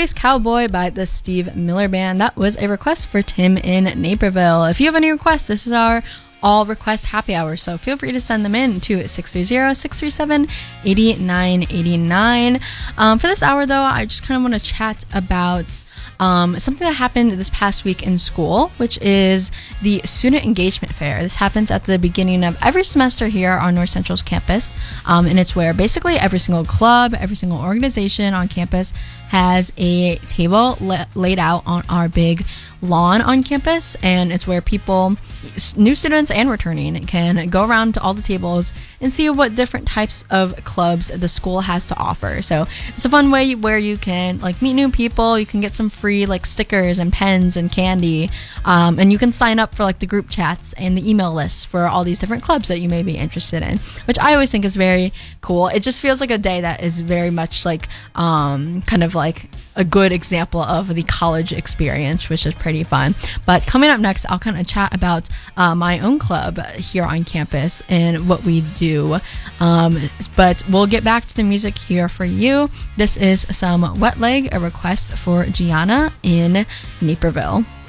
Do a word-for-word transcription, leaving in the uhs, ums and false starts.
Space Cowboy by the Steve Miller Band. That was a request for Tim in Naperville. If you have any requests, this is our all request happy hour, so feel free to send them in to six three zero, six three seven, eight nine eight nine. Um, for this hour, though, I just kind of want to chat about um, something that happened this past week in school, which is the Student Engagement Fair. This happens at the beginning of every semester here on North Central's campus, um, and it's where basically every single club, every single organization on campus has a table la- laid out on our big lawn on campus, and it's where people, new students and returning, can go around to all the tables and see what different types of clubs the school has to offer. So it's a fun way where you can like meet new people, you can get some free like stickers and pens and candy, um, and you can sign up for like the group chats and the email lists for all these different clubs that you may be interested in, which I always think is very cool. It just feels like a day that is very much like um, kind of like a good example of the college experience, which is pretty fun. But coming up next, I'll kind of chat about uh, my own club here on campus and what we do. Um, but we'll get back to the music here for you. This is some Wet Leg, a request for Gianna in Naperville.